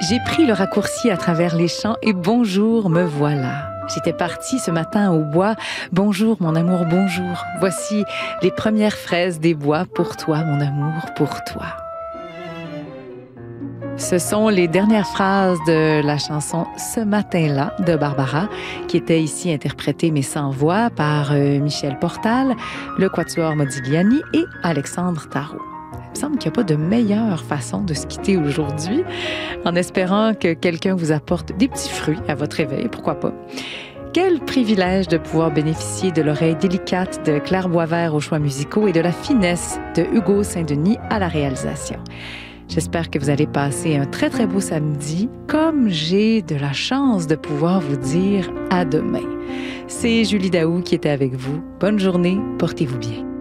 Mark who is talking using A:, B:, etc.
A: J'ai pris le raccourci à travers les champs et bonjour, me voilà. J'étais partie ce matin au bois. Bonjour, mon amour, bonjour. Voici les premières fraises des bois pour toi, mon amour, pour toi. Ce sont les dernières phrases de la chanson « Ce matin-là » de Barbara, qui était ici interprétée, mais sans voix, par Michel Portal, le Quatuor Modigliani et Alexandre Tarot. Il me semble qu'il n'y a pas de meilleure façon de se quitter aujourd'hui, en espérant que quelqu'un vous apporte des petits fruits à votre réveil, pourquoi pas. Quel privilège de pouvoir bénéficier de l'oreille délicate de Claire Boisvert aux choix musicaux et de la finesse de Hugo Saint-Denis à la réalisation. J'espère que vous allez passer un très, très beau samedi, comme j'ai de la chance de pouvoir vous dire à demain. C'est Julie Daou qui était avec vous. Bonne journée, portez-vous bien.